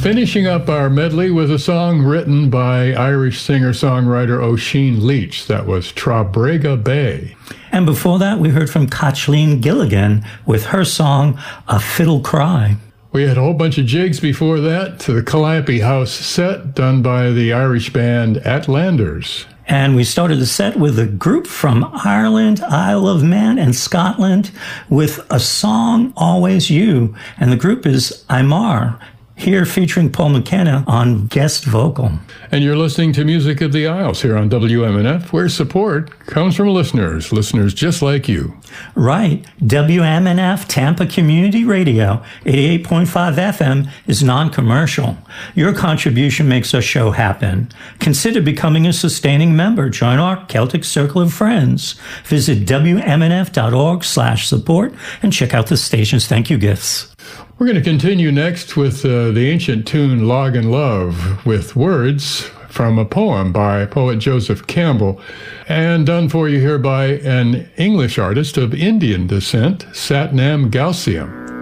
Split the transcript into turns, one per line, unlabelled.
Finishing up our medley with a song written by Irish singer-songwriter Oisin Leach. That was Trabrega Bay.
And before that, we heard from Kathleen Gilligan with her song, A Fiddle Cry.
We had a whole bunch of jigs before that to the Calliope House set done by the Irish band Atlanders.
And we started the set with a group from Ireland, Isle of Man, and Scotland with a song, Always You. And the group is Aymar, here featuring Paul McKenna on guest vocal.
And you're listening to Music of the Isles here on WMNF, where support comes from listeners just like you.
Right. WMNF Tampa Community Radio, 88.5 FM, is non-commercial. Your contribution makes our show happen. Consider becoming a sustaining member. Join our Celtic Circle of Friends. Visit WMNF.org/support and check out the station's thank you gifts.
We're going to continue next with the ancient tune Log and Love with words from a poem by poet Joseph Campbell and done for you here by an English artist of Indian descent, Satnam Galsiam.